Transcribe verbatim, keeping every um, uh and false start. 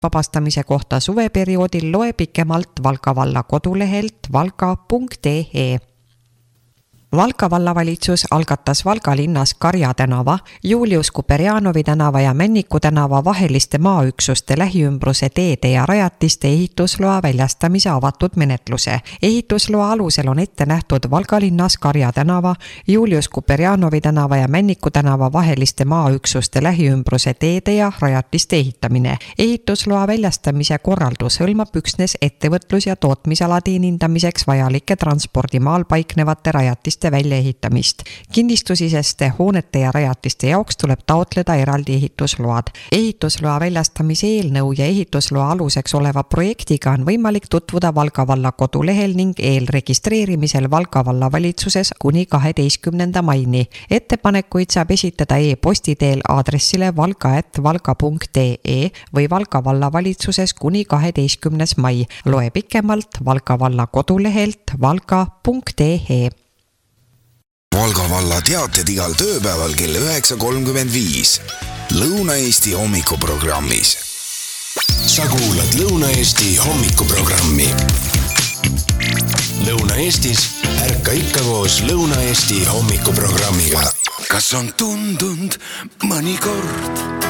vabastamise kohta suveperioodil loe pikemalt Valga valla kodulehelt valga punkt ee. Valga vallavalitsus algatas Valga linnas Karja tänava, Julius Kuperjanovi tänava ja Männiku tänava vaheliste maaüksuste lähiümbruse teede ja rajatiste ehitusloa väljastamise avatud menetluse. Ehitusloa alusel on ette nähtud Valga linnas Karja tänava, Julius Kuperjanovi tänava ja Männiku tänava vaheliste maaüksuste lähiümbruse teede ja rajatiste ehitamine. Ehitusloa väljastamise korraldus hõlmab üksnes ettevõtlus- ja tootmisala teenindamiseks vajalike transpordimaal paiknevate rajatiste väljaehitamist. Kindistusiseste hoonete ja rajatiste jaoks tuleb taotleda eraldi ehitusload. Ehitusloa väljastamise eelnõu ja ehitusloa aluseks oleva projektiga on võimalik tutvuda Valga valla kodulehel ning eelregistreerimisel Valga valla valitsuses kuni kaheteistkümnenda maini. Ettepanekuid saab esitada e-posti teel aadressile valga et valga punkt ee või Valga valla valitsuses kuni kaheteistkümnes mai. Loe pikemalt Valga valla kodulehelt valga punkt ee. Valga valla teated igal tööpäeval kell üheksa kolmkümmend viis Lõuna-Eesti hommikuprogrammis. Sa kuulad Lõuna-Eesti hommikuprogrammi. Lõuna-Eestis ärka ikka koos Lõuna-Eesti hommikuprogrammiga. Kas on tundunud mõnikord